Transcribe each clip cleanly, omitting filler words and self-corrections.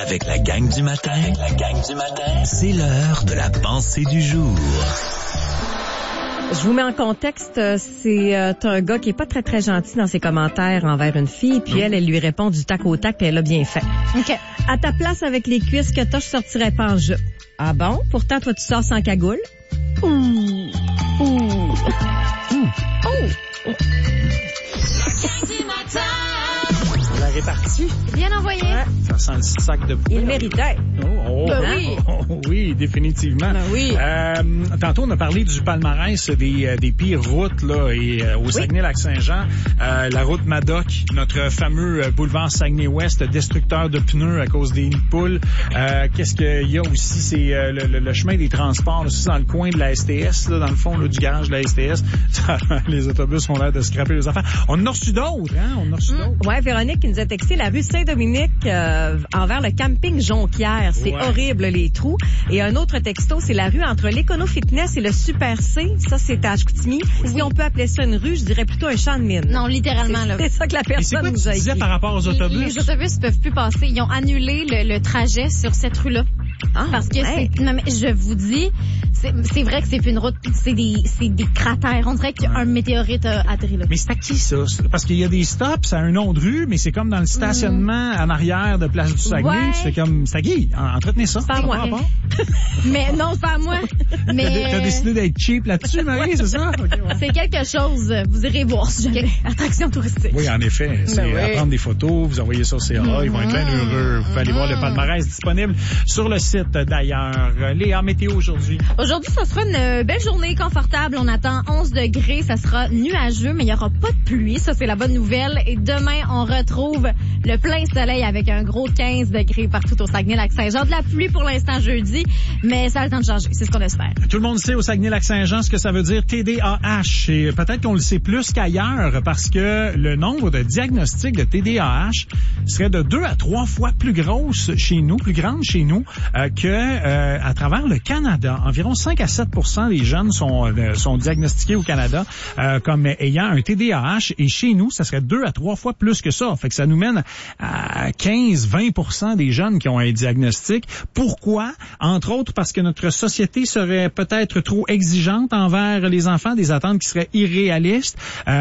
Avec la gang du matin, c'est l'heure de la pensée du jour. Je vous mets en contexte, c'est un gars qui est pas très très gentil dans ses commentaires envers une fille, puis elle lui répond du tac au tac, puis elle a bien fait. OK. À ta place avec les cuisses que t'as, je sortirais pas en jeu. Ah bon? Pourtant, toi, tu sors sans cagoule. La répartie. Bien envoyé. Ouais. Ça sent le sac de poubelle. Il méritait. Oui, définitivement. Ben oui. Tantôt, on a parlé du palmarès des pires routes là, et au Saguenay-Lac-Saint-Jean. La route Madoc, notre fameux boulevard Saguenay-Ouest, destructeur de pneus à cause des nids de poules. Qu'est-ce qu'il y a aussi? C'est le chemin des transports, là, c'est dans le coin de la STS, là, dans le fond là, du garage de la STS. Les autobus ont l'air de scraper les affaires. On en a reçu d'autres, hein? Ouais, Véronique qui nous a texté la rue Saint-Dominique envers le camping Jonquière. C'est horrible, les trous. Et un autre texto, c'est la rue entre l'Écono-Fitness et le Super C. Ça, c'est à Chicoutimi. Si on peut appeler ça une rue, je dirais plutôt un champ de mine. Non, littéralement, là. C'est ça que la personne nous a écrit. Tu disais par rapport aux autobus? Les autobus peuvent plus passer. Ils ont annulé le trajet sur cette rue-là. Parce que non, mais je vous dis, c'est vrai que c'est plus une route, c'est des cratères. On dirait qu'un météorite a atterri là. Mais c'est à qui, ça? Parce qu'il y a des stops, ça a un nom de rue, mais c'est comme dans le stationnement en arrière de Place du Saguenay. Ouais. C'est comme, c'est à qui? Entretenez ça. C'est pas à moi. Mais non, c'est pas à moi. Mais T'as décidé d'être cheap là-dessus, Marie, c'est ça? Okay, ouais. c'est quelque chose. Vous irez voir si jamais. Attraction touristique. Oui, en effet. C'est à prendre des photos, vous envoyez ça au CA, ils vont être bien heureux. Vous pouvez aller voir le palmarès disponible sur le site d'ailleurs. Léa, météo aujourd'hui. Aujourd'hui, ça sera une belle journée confortable. On attend 11 degrés. Ça sera nuageux, mais il n'y aura pas de pluie. Ça, c'est la bonne nouvelle. Et demain, on retrouve le plein soleil avec un gros 15 degrés partout au Saguenay-Lac-Saint-Jean. De la pluie pour l'instant jeudi, mais ça a le temps de changer. C'est ce qu'on espère. Tout le monde sait au Saguenay-Lac-Saint-Jean ce que ça veut dire TDAH. Et peut-être qu'on le sait plus qu'ailleurs parce que le nombre de diagnostics de TDAH serait de 2 à 3 fois plus grande chez nous, que à travers le Canada. Environ 5 à 7% des jeunes sont diagnostiqués au Canada comme ayant un TDAH et chez nous, ça serait 2 à 3 fois plus que ça. Fait que ça nous mène à 15-20% des jeunes qui ont un diagnostic. Pourquoi? Entre autres parce que notre société serait peut-être trop exigeante envers les enfants, des attentes qui seraient irréalistes.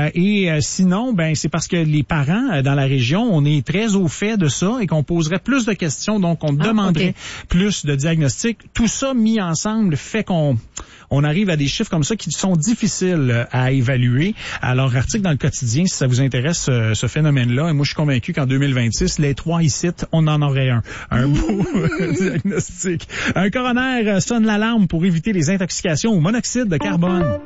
Sinon, c'est parce que les parents dans la région, on est très au fait de ça et qu'on poserait plus de questions, donc on demanderait plus de diagnostics. Tout ça mis ensemble fait qu'on arrive à des chiffres comme ça qui sont difficiles à évaluer. Alors, article dans le quotidien, si ça vous intéresse ce phénomène-là. Et moi, je suis convaincu qu'en 2026, les 3 ici, on en aurait un beau diagnostic. Un coroner sonne l'alarme pour éviter les intoxications au monoxyde de carbone.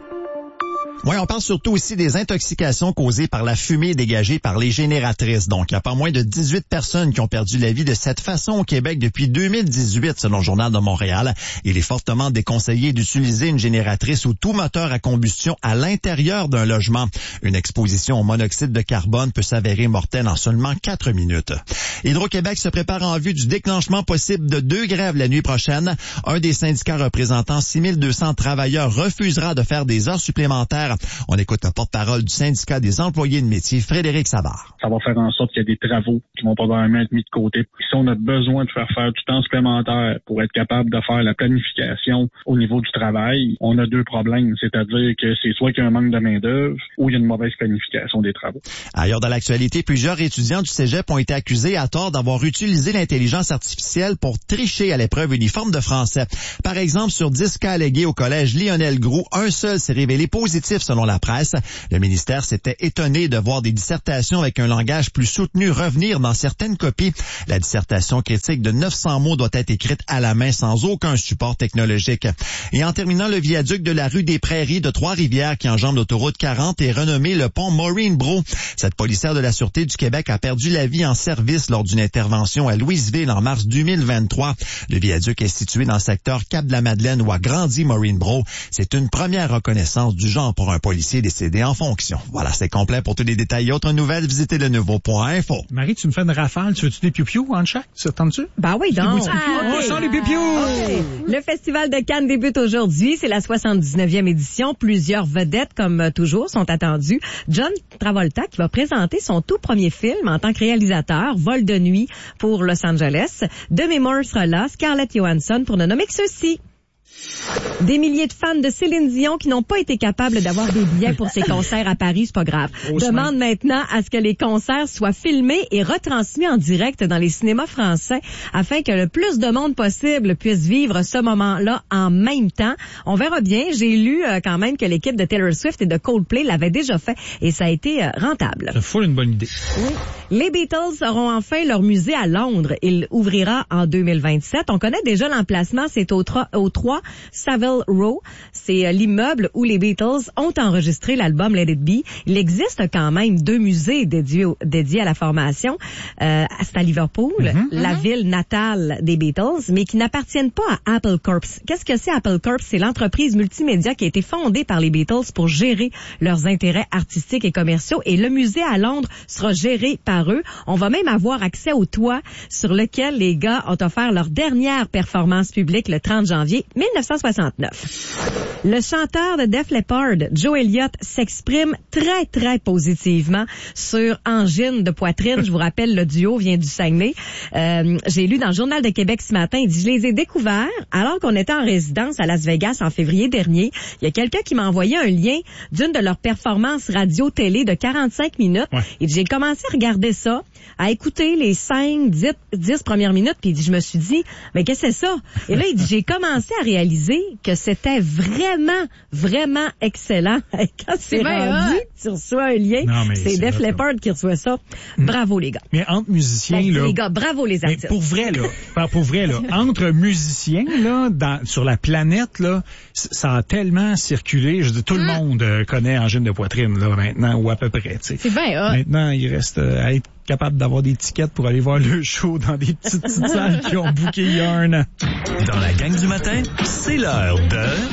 Oui, on parle surtout aussi des intoxications causées par la fumée dégagée par les génératrices. Donc, il n'y a pas moins de 18 personnes qui ont perdu la vie de cette façon au Québec depuis 2018, selon le Journal de Montréal. Il est fortement déconseillé d'utiliser une génératrice ou tout moteur à combustion à l'intérieur d'un logement. Une exposition au monoxyde de carbone peut s'avérer mortelle en seulement 4 minutes. Hydro-Québec se prépare en vue du déclenchement possible de 2 grèves la nuit prochaine. Un des syndicats représentant 6200 travailleurs refusera de faire des heures supplémentaires. On écoute le porte-parole du syndicat des employés de métier, Frédéric Savard. Ça va faire en sorte qu'il y a des travaux qui vont probablement être mis de côté. Si on a besoin de faire du temps supplémentaire pour être capable de faire la planification au niveau du travail, on a 2 problèmes. C'est-à-dire que c'est soit qu'il y a un manque de main-d'œuvre ou il y a une mauvaise planification des travaux. Ailleurs dans l'actualité, plusieurs étudiants du cégep ont été accusés à tort d'avoir utilisé l'intelligence artificielle pour tricher à l'épreuve uniforme de français. Par exemple, sur 10 cas allégués au collège Lionel Groulx, un seul s'est révélé positif selon la presse. Le ministère s'était étonné de voir des dissertations avec un langage plus soutenu revenir dans certaines copies. La dissertation critique de 900 mots doit être écrite à la main sans aucun support technologique. Et en terminant, le viaduc de la rue des Prairies de Trois-Rivières qui enjambe l'autoroute 40 est renommé le pont Maureen Brault. Cette policière de la Sûreté du Québec a perdu la vie en service lors d'une intervention à Louisville en mars 2023. Le viaduc est situé dans le secteur Cap-de-la-Madeleine où a grandi Maureen Brault. C'est une première reconnaissance du genre pour un policier décédé en fonction. Voilà, c'est complet. Pour tous les détails et autres nouvelles, visitez le nouveau.info. Marie, tu me fais une rafale. Tu veux-tu des piou-piou en chaque? Ça tente-tu? Ben oui, donc. On sent les piou-piou! Okay. Le Festival de Cannes débute aujourd'hui. C'est la 79e édition. Plusieurs vedettes, comme toujours, sont attendues. John Travolta, qui va présenter son tout premier film en tant que réalisateur, Vol de de nuit pour Los Angeles. Demi Moore sera là, Scarlett Johansson, pour ne nommer que ceux-ci. Des milliers de fans de Céline Dion qui n'ont pas été capables d'avoir des billets pour ses concerts à Paris, c'est pas grave. Demandent maintenant à ce que les concerts soient filmés et retransmis en direct dans les cinémas français afin que le plus de monde possible puisse vivre ce moment-là en même temps. On verra bien. J'ai lu quand même que l'équipe de Taylor Swift et de Coldplay l'avait déjà fait et ça a été rentable. Ça fout une bonne idée. Oui. Les Beatles auront enfin leur musée à Londres. Il ouvrira en 2027. On connaît déjà l'emplacement, c'est au 3 Savile Row. C'est l'immeuble où les Beatles ont enregistré l'album Let It Be. Il existe quand même 2 musées dédiés à la formation. C'est à Liverpool, la ville natale des Beatles, mais qui n'appartiennent pas à Apple Corps. Qu'est-ce que c'est Apple Corps? C'est l'entreprise multimédia qui a été fondée par les Beatles pour gérer leurs intérêts artistiques et commerciaux. Et le musée à Londres sera géré par eux. On va même avoir accès au toit sur lequel les gars ont offert leur dernière performance publique le 30 janvier 1969. Le chanteur de Def Leppard, Joe Elliott, s'exprime très, très positivement sur angine de poitrine. Je vous rappelle, le duo vient du Saguenay. J'ai lu dans le Journal de Québec ce matin, il dit, je les ai découverts alors qu'on était en résidence à Las Vegas en février dernier. Il y a quelqu'un qui m'a envoyé un lien d'une de leurs performances radio-télé de 45 minutes. Ouais. Il dit, j'ai commencé à regarder ça, à écouter les 5-10 premières minutes, puis il dit, je me suis dit, mais qu'est-ce que c'est ça? Et là, il dit, j'ai commencé à réaliser que c'était vraiment, vraiment excellent. Et quand c'est rendu, tu reçois un lien, c'est Def Leppard qui reçoit ça. Bravo, les gars. Mais entre musiciens, là. Les gars, bravo, les artistes. Mais pour vrai, là, entre musiciens, là, sur la planète, là, ça a tellement circulé. Je dis, tout le monde connaît angine de poitrine, là, maintenant, ou à peu près, tu sais. C'est bien, Maintenant, il reste à être capable d'avoir des tickets pour aller voir le show dans des petites salles qui ont booké il y a un an. Dans la gang du matin, c'est l'heure de...